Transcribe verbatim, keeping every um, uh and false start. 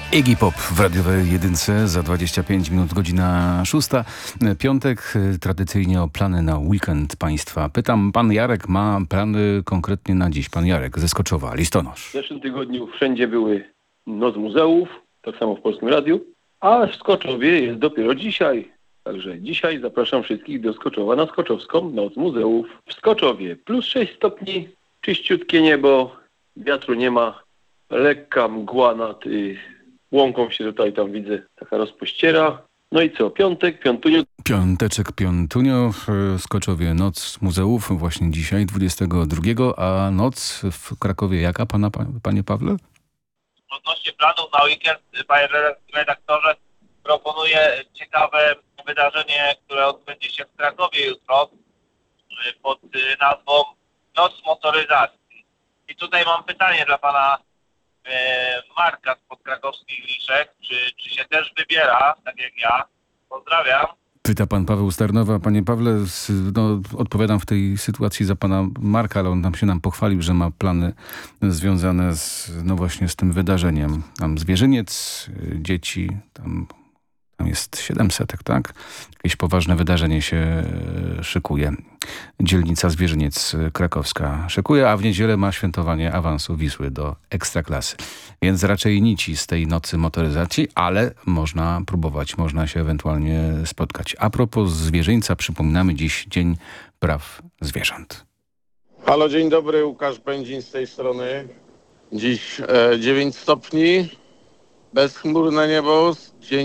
Iggy Pop w radiowej jedynce za dwadzieścia pięć minut, godzina szósta. Piątek, tradycyjnie o plany na weekend państwa. Pytam, pan Jarek ma plany konkretnie na dziś. Pan Jarek ze Skoczowa, listonosz. W zeszłym tygodniu wszędzie były Noc Muzeów, tak samo w Polskim Radiu, a w Skoczowie jest dopiero dzisiaj. Także dzisiaj zapraszam wszystkich do Skoczowa na Skoczowską Noc Muzeów. W Skoczowie plus sześć stopni, czyściutkie niebo, wiatru nie ma, lekka mgła nad y, łąką się tutaj tam widzę, taka rozpościera. No i co, piątek, piątunio. Piąteczek, piątunio w Skoczowie Noc Muzeów właśnie dzisiaj, dwudziestego drugiego, a noc w Krakowie jaka, pana, panie Pawle? Odnośnie planów na weekend, panie redaktorze, proponuję ciekawe wydarzenie, które odbędzie się w Krakowie jutro pod nazwą Noc Motoryzacji. I tutaj mam pytanie dla pana e, Marka spod krakowskich Liszek, czy, czy się też wybiera, tak jak ja. Pozdrawiam. Pyta pan Paweł Starnowa. Panie Pawle, no, odpowiadam w tej sytuacji za pana Marka, ale on tam się nam pochwalił, że ma plany związane z, no właśnie z tym wydarzeniem. Tam zwierzyniec, dzieci, tam, tam jest siedemset, tak? Jakieś poważne wydarzenie się szykuje. Dzielnica Zwierzyniec krakowska szykuje, a w niedzielę ma świętowanie awansu Wisły do Ekstraklasy. Więc raczej nici z tej nocy motoryzacji, ale można próbować, można się ewentualnie spotkać. A propos zwierzyńca, przypominamy dziś Dzień Praw Zwierząt. Halo, dzień dobry, Łukasz Będzin z tej strony. Dziś e, dziewięć stopni, bezchmurne niebo, dzień